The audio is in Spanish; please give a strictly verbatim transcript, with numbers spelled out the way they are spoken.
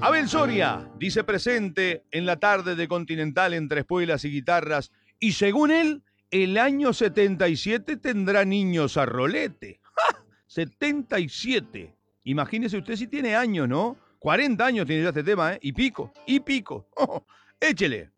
Abel Soria dice presente en la tarde de Continental entre espuelas y guitarras. Y según él, el año setenta y siete tendrá niños a rolete. ¡Ja! setenta y siete. Imagínese usted si tiene años, ¿no? cuarenta años tiene ya este tema, ¿eh? Y pico, y pico. Oh, échele.